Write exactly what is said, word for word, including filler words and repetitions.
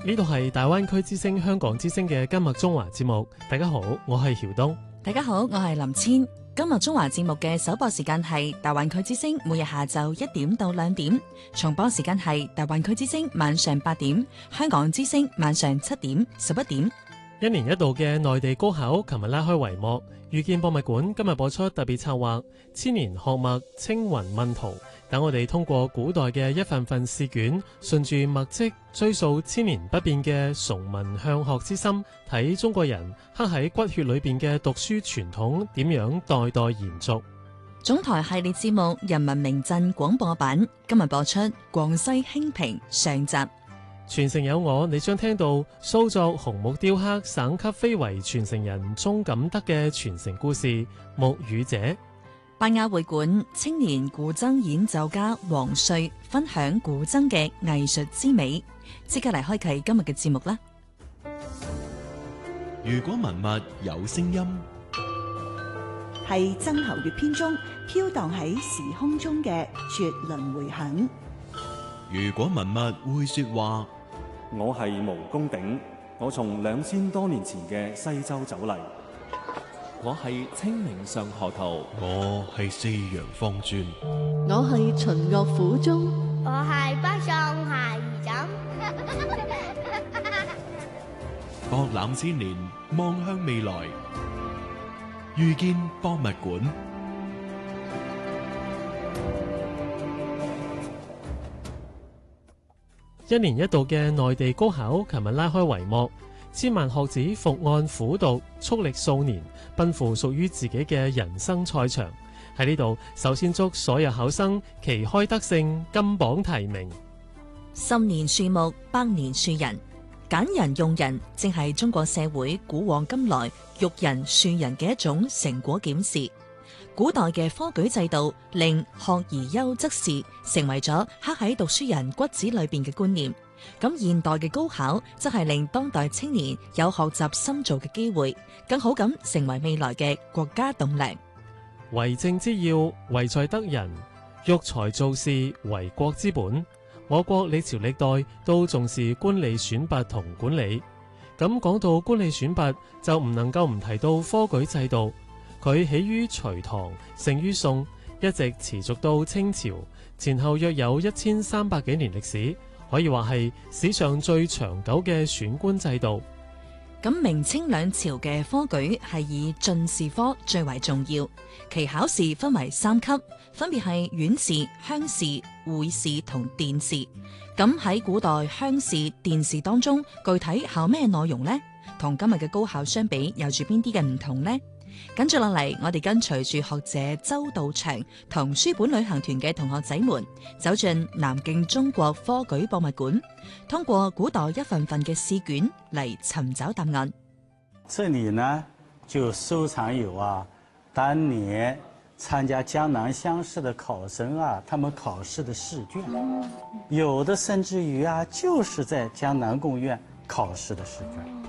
呢度係大灣區之聲香港之聲嘅今日中華節目。大家好，我係曉東。 大家好，我係林千。今日中華節目嘅首播時間係大灣區之聲，每日下晝一點到兩點；重播時間係大灣區之聲晚上八點，香港之聲晚上七點、十一點。 一年一度嘅內地高考，琴日拉開帷幕。遇見博物館今日播出特別策劃《千年學脈青雲問圖》，等我哋通過古代嘅一份份試卷，順住墨跡追溯千年不變嘅崇文向學之心，睇中國人刻喺骨血裏邊嘅讀書傳統點樣代代延續。 總台系列節目《人民名鎮》廣播版今日播出廣西興平上集。 傳承有我，你將聽到蘇作紅木雕刻省級非遺傳承人鍾錦德嘅傳承故事《木語者》。 拜亞會館青年古箏演奏家黃瑞分享古箏嘅藝術之美，即刻嚟開啟今日嘅節目啦！ 如果文物有聲音， 係曾侯乙編中飄蕩喺時空中嘅絕倫迴響。 如果文物會說話， 我係毛公鼎，我從兩千多年前嘅西周走嚟。 我係清明上河圖， 我係四陽方尊， 我係秦樂府中， 我係北宋鞋兒枕。 博覽千年，望向未來，遇見博物館。 一年一度嘅內地高考，琴日拉開帷幕，千萬學子伏案苦讀，蓄力數年，奔赴屬於自己嘅人生賽場。喺呢度，首先祝所有考生旗開得勝，金榜題名。 十年樹木，百年樹人，揀人用人，正係中國社會古往今來育人樹人嘅一種成果檢視。古代嘅科舉制度令學而優則仕成為咗刻喺讀書人骨子裏邊嘅觀念，咁現代嘅高考則係令當代青年有學習深造嘅機會，更好咁成為未來嘅國家棟樑。 為政之要，為在得人；育才造士，為國之本。我國歷朝歷代都重視官吏選拔同管理，咁講到官吏選拔，就唔能夠唔提到科舉制度。佢起於隋唐，盛於宋，一直持續到清朝，前後約有一千三百幾年歷史，可以話係史上最長久嘅選官制度。 咁明清兩朝嘅科舉係以進士科最為重要，其考試分為三級，分別係院士、鄉試、會試同殿試。咁喺古代鄉試、殿試當中，具體考咩內容呢？同今日嘅高考相比，有住邊啲嘅唔同呢？跟住落嚟，我哋跟隨住學者周道祥同書本旅行團嘅同學仔們，走進南京中國科舉博物館，通過古代一份份嘅試卷嚟尋找答案。 這裡呢就收藏有啊，當年參加江南鄉試的考生啊，他們考試的試卷，有的甚至於啊，就是在江南貢院考試的試卷。